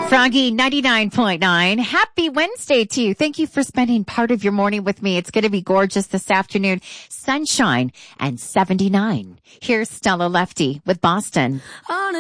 Froggy 99.9. Happy Wednesday to you. Thank you for spending part of your morning with me. It's going to be gorgeous this afternoon. Sunshine and 79. Here's Stella Lefty with Boston.